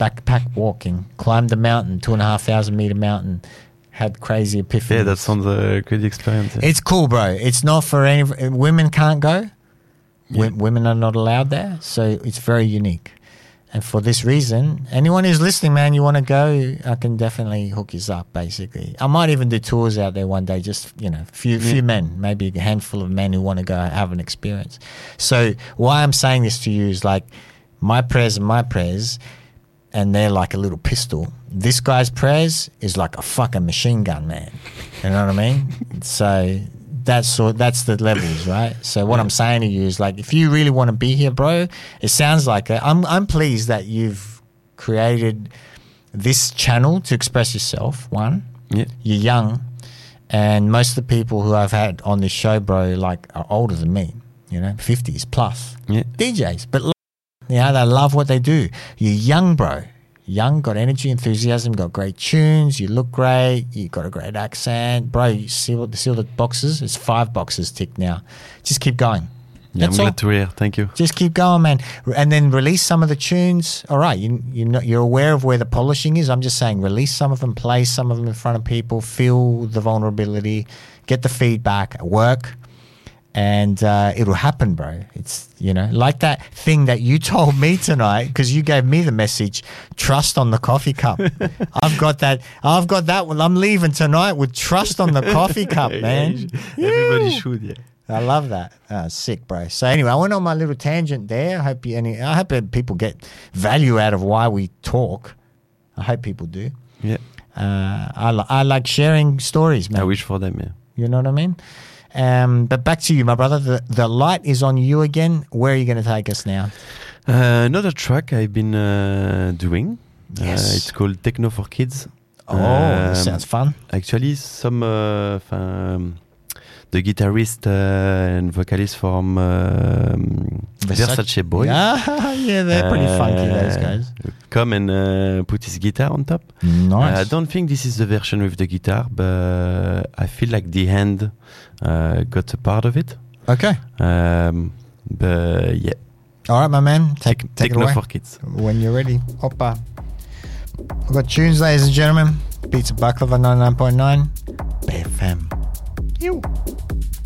backpack walking, climbed a mountain, 2,500 meter mountain, had crazy epiphanies. Yeah, that sounds a good experience. Yeah. It's cool, bro. It's not for any women can't go. Women are not allowed there, so it's very unique. And for this reason, anyone who's listening, man, you want to go, I can definitely hook you up, basically. I might even do tours out there one day, just, few men, maybe a handful of men who want to go have an experience. So why I'm saying this to you is like my prayers are my prayers, and they're like a little pistol. This guy's prayers is like a fucking machine gun, man. You know what I mean? So that's the levels, right? So what I'm saying to you is like, if you really want to be here, bro, it sounds like I'm pleased that you've created this channel to express yourself. One, you're young, and most of the people who I've had on this show, bro, like are older than me. 50s plus DJs, but they love what they do. You're young, bro. Young, got energy, enthusiasm, got great tunes, you look great, you got a great accent. Bro, you see the boxes? It's 5 boxes ticked now. Just keep going. Yeah, I'm glad to hear. Thank you. Just keep going, man. And then release some of the tunes. All right, you're aware of where the polishing is. I'm just saying, release some of them, play some of them in front of people, feel the vulnerability, get the feedback, work. And it'll happen, bro. It's, like that thing that you told me tonight, because you gave me the message, trust on the coffee cup. I've got that one. I'm leaving tonight with trust on the coffee cup, man. Everybody should, yeah. I love that. Sick, bro. So anyway, I went on my little tangent there. I hope people get value out of why we talk. I hope people do. Yeah. I like sharing stories, man. I wish for them, yeah. You know what I mean? But back to you, my brother. The light is on you again. Where are you going to take us now? Another track I've been doing. Yes. It's called Techno for Kids. This sounds fun. Actually, the guitarist and vocalist from Versace Boy. Yeah, they're pretty funky, those guys. Come and put his guitar on top. Nice. I don't think this is the version with the guitar, but I feel like the hand got a part of it. Okay. But yeah. All right, my man. Take it away. For Kids. When you're ready. Hoppa. We've got tunes, ladies and gentlemen. Beats of Baklava 99.9. BFM. You.